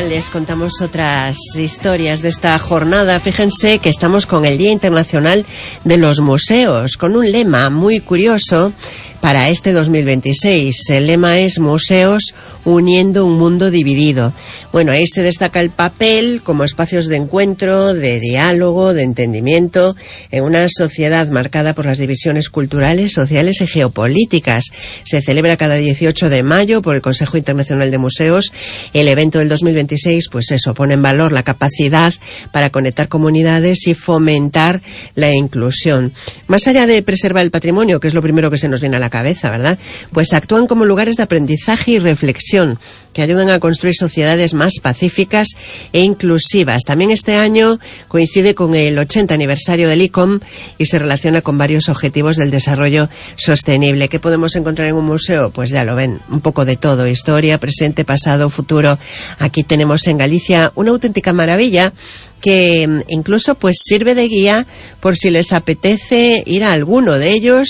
mañana les contamos otras historias de esta jornada. Fíjense que estamos con el Día Internacional de los Museos, con un lema muy curioso para este 2026. El lema es Museos uniendo un mundo dividido. Bueno, ahí se destaca el papel como espacios de encuentro, de diálogo, de entendimiento, en una sociedad marcada por las divisiones culturales, sociales y geopolíticas. Se celebra cada 18 de mayo por el Consejo Internacional de Museos. El evento del 2026, pues eso, pone en valor la capacidad para conectar comunidades y fomentar la inclusión. Más allá de preservar el patrimonio, que es lo primero que se nos viene a la cabeza, ¿verdad? Pues actúan como lugares de aprendizaje y reflexión que ayudan a construir sociedades más pacíficas e inclusivas. También este año coincide con el 80 aniversario del ICOM y se relaciona con varios objetivos del desarrollo sostenible. ¿Qué podemos encontrar en un museo? Pues ya lo ven, un poco de todo, historia, presente, pasado, futuro. Aquí tenemos en Galicia una auténtica maravilla que incluso pues sirve de guía por si les apetece ir a alguno de ellos,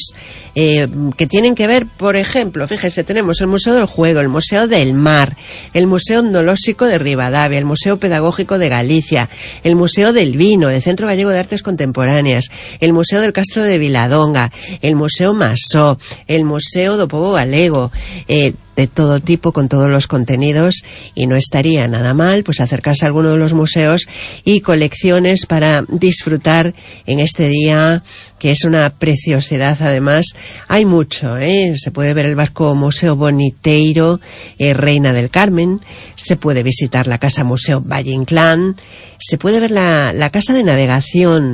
que tienen que ver, por ejemplo, fíjense, tenemos el Museo del Juego, el Museo del Mar, el Museo Etnolóxico de Ribadavia, el Museo Pedagógico de Galicia, el Museo del Vino, el Centro Gallego de Artes Contemporáneas, el Museo del Castro de Viladonga, el Museo Masó, el Museo do Pobo Galego, de todo tipo, con todos los contenidos, y no estaría nada mal pues acercarse a alguno de los museos y colecciones para disfrutar en este día, que es una preciosidad. Además, hay mucho, se puede ver el barco Museo Boniteiro, Reina del Carmen, se puede visitar la Casa Museo Valle Inclán, se puede ver la Casa de Navegación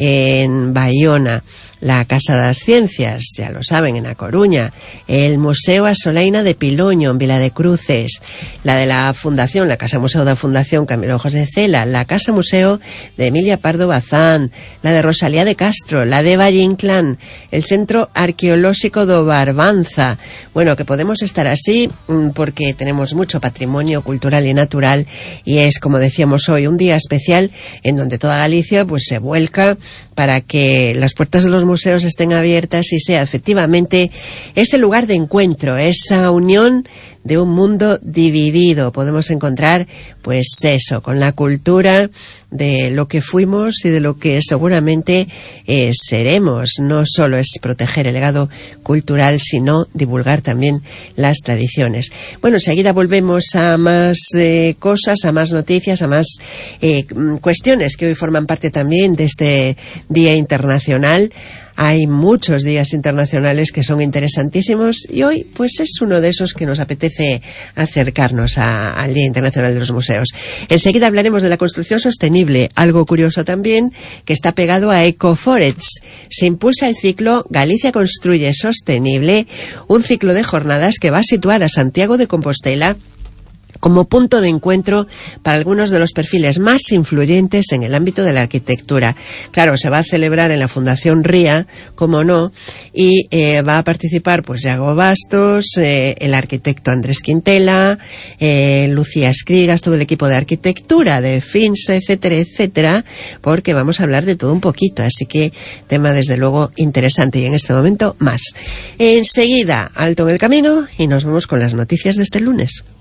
en Bayona, la Casa das Ciencias, ya lo saben, en A Coruña, el Museo Asolaina de Piloño en Vila de Cruces, la de la Fundación, la Casa Museo da Fundación Camilo José Cela, la Casa Museo de Emilia Pardo Bazán, la de Rosalía de Castro, la de Valle Inclán, el Centro Arqueolóxico do Barbanza. Bueno, que podemos estar así porque tenemos mucho patrimonio cultural y natural, y es, como decíamos hoy, un día especial en donde toda Galicia pues se vuelca para que las puertas de los museos estén abiertas y sea efectivamente ese lugar de encuentro, esa unión de un mundo dividido. Podemos encontrar pues eso, con la cultura de lo que fuimos y de lo que seguramente seremos. No solo es proteger el legado cultural, sino divulgar también las tradiciones. Bueno, enseguida volvemos a más cosas, a más noticias, a más cuestiones que hoy forman parte también de este Día Internacional. Hay muchos días internacionales que son interesantísimos y hoy pues es uno de esos que nos apetece acercarnos al Día Internacional de los Museos. Enseguida hablaremos de la construcción sostenible, algo curioso también que está pegado a Ecoforests. Se impulsa el ciclo Galicia Construye Sostenible, un ciclo de jornadas que va a situar a Santiago de Compostela como punto de encuentro para algunos de los perfiles más influyentes en el ámbito de la arquitectura. Claro, se va a celebrar en la Fundación RIA, como no, y va a participar pues Yago Bastos, el arquitecto Andrés Quintela, Lucía Escrigas, todo el equipo de arquitectura de FINSA, etcétera, etcétera, porque vamos a hablar de todo un poquito, así que tema desde luego interesante, y en este momento más. Enseguida, alto en el camino y nos vemos con las noticias de este lunes.